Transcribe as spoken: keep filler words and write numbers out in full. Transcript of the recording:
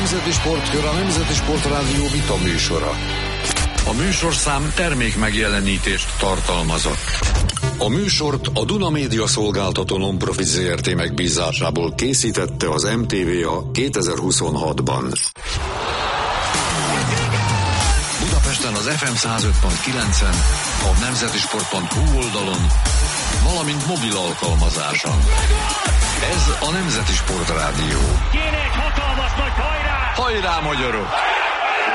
Nemzeti Sportkör a Nemzeti Sportrádió vita műsora. A műsorszám termék megjelenítést tartalmazott. A műsort a Duna Média Szolgáltató Non-Profit zé er té megbízásából készítette az em té vé á kétezer-huszonhatban. Budapesten az ef em száz öt pont kilencen, a nemzetisport pont hu oldalon, valamint mobil alkalmazáson. Ez a Nemzeti Sportrádió. Kéne egy hatalmas nagy hajrá! Hajrá, magyarok!